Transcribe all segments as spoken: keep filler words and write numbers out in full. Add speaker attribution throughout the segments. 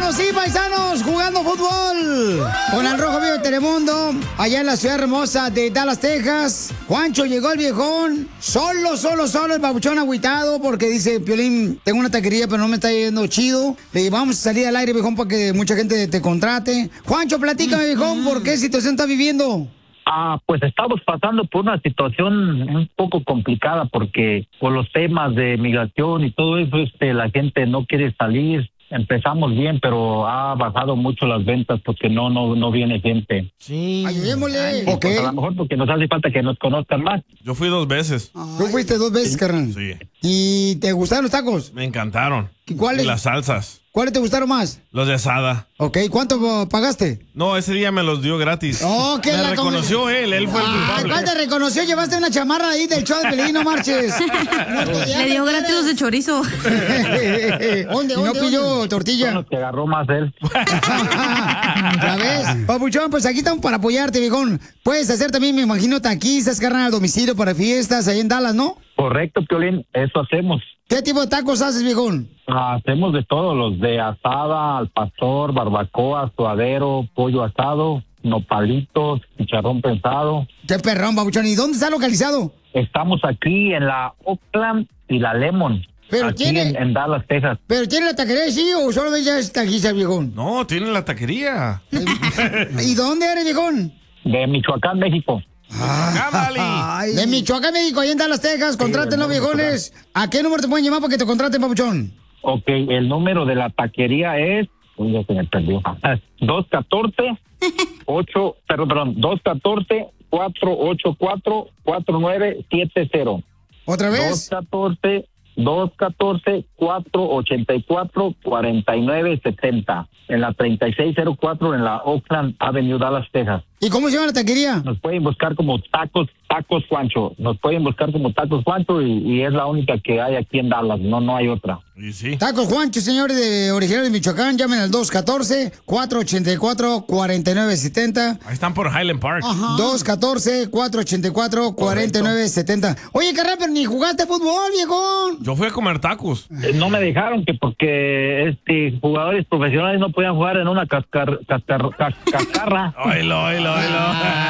Speaker 1: Paisanos y paisanos, jugando fútbol con el Rojo Vivo de Telemundo, allá en la ciudad hermosa de Dallas, Texas. Juancho, llegó el viejón, solo, solo, solo, el babuchón agüitado, porque dice, Piolín, tengo una taquería, pero no me está yendo chido. Le digo, vamos a salir al aire, viejón, para que mucha gente te contrate. Juancho, platícame, viejón, ¿por qué situación estás viviendo?
Speaker 2: Ah, pues estamos pasando por una situación un poco complicada porque por los temas de migración y todo eso, este, la gente no quiere salir. Empezamos bien, pero ha bajado mucho las ventas porque no no no viene gente.
Speaker 1: Sí. Ayudémosle.
Speaker 2: Ok. Pues a lo mejor porque nos hace falta que nos conozcan más.
Speaker 3: Yo fui dos veces.
Speaker 1: ¿Tú fuiste dos veces,
Speaker 3: sí.
Speaker 1: carnal?
Speaker 3: Sí.
Speaker 1: ¿Y te gustaron los tacos?
Speaker 3: Me encantaron.
Speaker 1: ¿Y cuáles?
Speaker 3: Y las salsas.
Speaker 1: ¿Cuáles te gustaron más?
Speaker 3: Los de asada.
Speaker 1: Ok, ¿cuánto pagaste?
Speaker 3: No, ese día me los dio gratis.
Speaker 1: Oh, que
Speaker 3: me
Speaker 1: la
Speaker 3: reconoció
Speaker 1: com...
Speaker 3: él, él fue el culpable.
Speaker 1: ¿Cuál te reconoció? Llevaste una chamarra ahí del show de Pelín, no marches. No,
Speaker 4: le dio gratis los de chorizo.
Speaker 1: ¿Dónde, no pilló tortilla.
Speaker 2: Son los que agarró más él.
Speaker 1: ¿Ya ves? Papuchón, pues aquí estamos para apoyarte, viejón. Puedes hacer también, me imagino, taquizas, carnal, al domicilio para fiestas ahí en Dallas, ¿no?
Speaker 2: Correcto, Piolín, eso hacemos.
Speaker 1: ¿Qué tipo de tacos haces, viejón?
Speaker 2: Ah, hacemos de todo, los de asada, al pastor, barbacoa, suadero, pollo asado, nopalitos, chicharrón prensado.
Speaker 1: Qué perrón, babuchón. ¿Y dónde está localizado?
Speaker 2: Estamos aquí en la Oakland y la Lemon.
Speaker 1: Pero
Speaker 2: aquí
Speaker 1: tiene...
Speaker 2: en, en Dallas, Texas.
Speaker 1: ¿Pero tiene la taquería, sí, o solo ya es taquiza, viejón?
Speaker 3: No, tiene la taquería.
Speaker 1: ¿Y dónde eres, viejón?
Speaker 2: De Michoacán, México.
Speaker 1: Ah, de Michoacán, México, ahí en Dallas, Texas. Contrátenlo, sí, viejones. ¿A qué número te pueden llamar para que te contraten, papuchón?
Speaker 2: Ok, el número de la taquería es... Uy, ya se me perdió. dos uno cuatro, ocho, perdón, perdón, dos uno cuatro, cuatro ocho cuatro, cuatro nueve siete cero.
Speaker 1: ¿Otra vez?
Speaker 2: dos uno cuatro, dos uno cuatro, cuatro ocho cuatro, cuatro nueve siete cero. En la treinta y seis cero cuatro en la Oakland Avenue, Dallas, Texas.
Speaker 1: ¿Y cómo se llama la taquería?
Speaker 2: Nos pueden buscar como Tacos, Tacos Juancho. Nos pueden buscar como Tacos Juancho y, y es la única que hay aquí en Dallas. No, no hay otra.
Speaker 3: ¿Y sí?
Speaker 1: Tacos Juancho, señores, de original de Michoacán. Llamen al dos uno cuatro, cuatro ocho cuatro, cuatro nueve siete cero.
Speaker 3: Ahí están por Highland Park.
Speaker 1: Ajá. dos uno cuatro, cuatro ocho cuatro, cuatro nueve siete cero. Oye, carnal, pero ni jugaste fútbol, viejón.
Speaker 3: Yo fui a comer tacos.
Speaker 2: Eh, no me dejaron que porque este jugadores profesionales no podían jugar en una cascar, cascar, cas, cascarra.
Speaker 3: Oilo, oilo, oilo.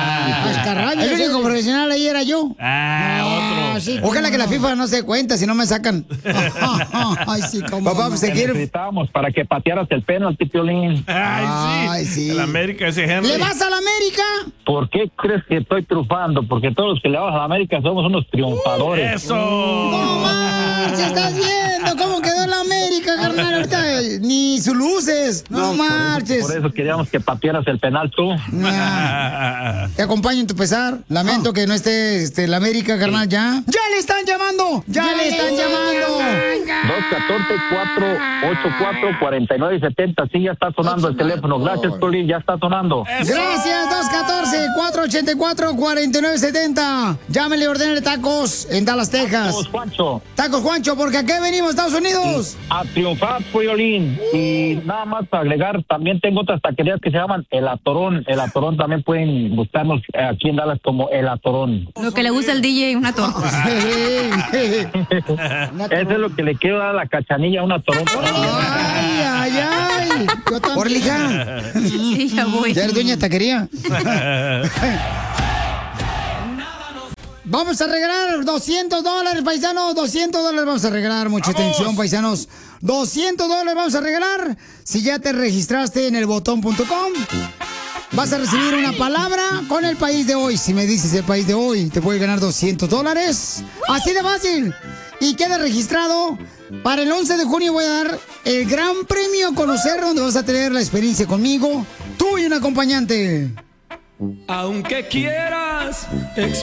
Speaker 1: El único profesional ahí era yo.
Speaker 3: Ah, otro.
Speaker 1: Sí, ojalá que la FIFA no se dé cuenta, si no me sacan. Ay, sí, cómo. Papá, pues,
Speaker 2: te
Speaker 1: quiere...
Speaker 2: necesitábamos para que patearas el penalti, Piolín.
Speaker 3: Ay, sí.
Speaker 1: Ay, sí.
Speaker 3: El América, ese Henry.
Speaker 1: ¿Le vas a la América?
Speaker 2: ¿Por qué crees que estoy triunfando? Porque todos los que le vamos a la América somos unos triunfadores.
Speaker 3: Uh, ¡Eso!
Speaker 1: ¡No más! ¿Estás viendo cómo quedó la América, carnal? Ahorita ni sus luces. No, no marches.
Speaker 2: Por eso, por eso queríamos que patearas el penal tú.
Speaker 1: Nah. Te acompaño en tu pesar. Lamento oh. que no esté este, la América, carnal, ya. ¡Ya le están llamando! ¡Ya, ya le están llamando!
Speaker 2: dos uno cuatro, cuatro ocho cuatro, cuatro nueve siete cero. Sí, ya está sonando el teléfono. Gracias, Piolín, ya está sonando.
Speaker 1: ¡Eso! Gracias, dos uno cuatro, cuatro ocho cuatro, cuatro nueve siete cero. Llámele y ordénele tacos en Dallas, Texas.
Speaker 2: Tacos Juancho.
Speaker 1: Tacos Juancho, porque aquí venimos, Estados Unidos.
Speaker 2: A triunfar, Piolín. Uh. Y nada más para agregar, también tengo otras taquerías que se llaman El Atorón. El Atorón también pueden buscarnos aquí en Dallas como El Atorón.
Speaker 4: Lo que le gusta al D J, una torta.
Speaker 2: Eso es lo que le quiero dar a la Cachanilla, una Atorón.
Speaker 1: Ay, ay, ay. Por liga.
Speaker 4: Sí, ya voy.
Speaker 1: Ya eres dueña de taquería. Vamos a regalar doscientos dólares, paisanos. doscientos dólares vamos a regalar. Mucha ¡vamos! Atención, paisanos. doscientos dólares vamos a regalar. Si ya te registraste en el botón punto com, vas a recibir una palabra con el país de hoy. Si me dices el país de hoy, te puedes ganar doscientos dólares. Así de fácil. Y queda registrado. Para el once de junio voy a dar el gran premio a conocer, donde vas a tener la experiencia conmigo, tú y un acompañante.
Speaker 5: Aunque quieras